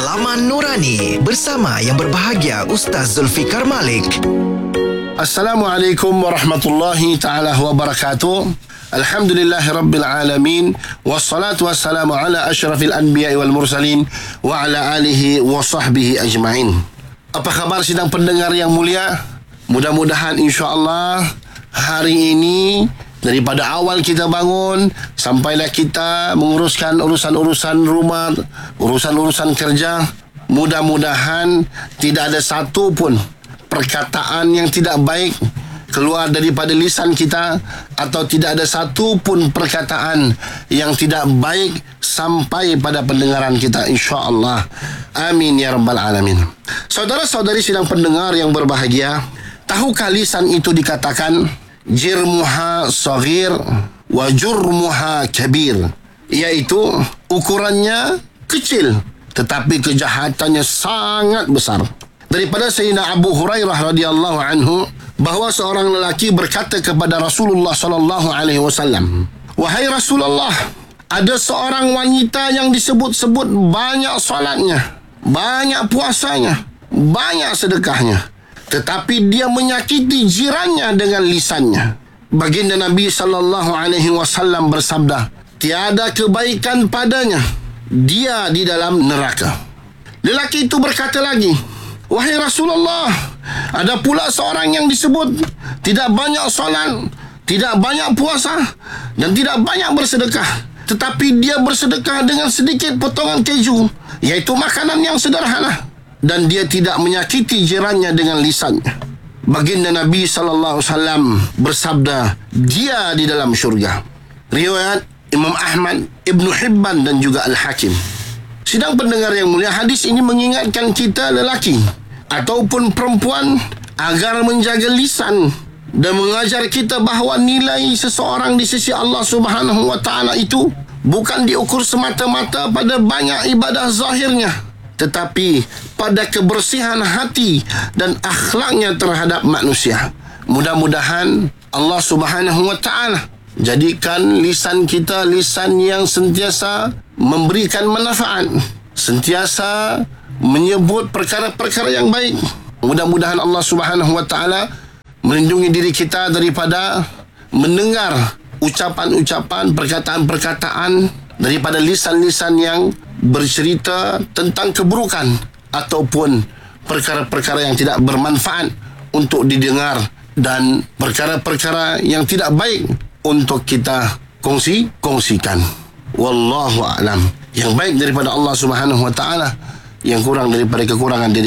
Pengalaman Nurani bersama yang berbahagia Ustaz Zulfikar Malik. Assalamualaikum warahmatullahi ta'ala wabarakatuh. Alhamdulillahi rabbil alamin. Wassalatu wassalamu ala asyrafil anbiya wal mursalin wa ala alihi wa sahbihi ajma'in. Apa khabar sidang pendengar yang mulia? Mudah-mudahan insyaAllah hari ini daripada awal kita bangun sampailah kita menguruskan urusan-urusan rumah, urusan-urusan kerja, mudah-mudahan tidak ada satu pun perkataan yang tidak baik keluar daripada lisan kita, atau tidak ada satu pun perkataan yang tidak baik sampai pada pendengaran kita, insya-Allah. Amin ya rabbal alamin. Saudara-saudari sidang pendengar yang berbahagia, tahukah lisan itu dikatakan jirmuha saghir wa jurmuha kabir, iaitu ukurannya kecil tetapi kejahatannya sangat besar. Daripada Sayyidina Abu Hurairah radhiyallahu anhu bahawa seorang lelaki berkata kepada Rasulullah sallallahu alaihi wasallam, "Wahai Rasulullah, ada seorang wanita yang disebut-sebut banyak solatnya, banyak puasanya, banyak sedekahnya, tetapi dia menyakiti jirannya dengan lisannya." Baginda Nabi sallallahu alaihi wasallam bersabda, "Tiada kebaikan padanya, dia di dalam neraka." Lelaki itu berkata lagi, "Wahai Rasulullah, ada pula seorang yang disebut tidak banyak solat, tidak banyak puasa dan tidak banyak bersedekah, tetapi dia bersedekah dengan sedikit potongan keju, iaitu makanan yang sederhana, dan dia tidak menyakiti jirannya dengan lisannya." Baginda Nabi SAW bersabda, "Dia di dalam syurga." Riwayat Imam Ahmad, Ibnu Hibban dan juga Al-Hakim. Sidang pendengar yang mulia, hadis ini mengingatkan kita lelaki ataupun perempuan agar menjaga lisan dan mengajar kita bahawa nilai seseorang di sisi Allah Subhanahu wa taala itu bukan diukur semata-mata pada banyak ibadah zahirnya, tetapi pada kebersihan hati dan akhlaknya terhadap manusia. Mudah-mudahan Allah Subhanahu wa taala jadikan lisan kita lisan yang sentiasa memberikan manfaat, sentiasa menyebut perkara-perkara yang baik. Mudah-mudahan Allah Subhanahu wa taala melindungi diri kita daripada mendengar ucapan-ucapan, perkataan-perkataan daripada lisan-lisan yang bercerita tentang keburukan ataupun perkara-perkara yang tidak bermanfaat untuk didengar, dan perkara-perkara yang tidak baik untuk kita kongsikan. Wallahu a'lam. Yang baik daripada Allah Subhanahu wa taala, yang kurang daripada kekurangan diri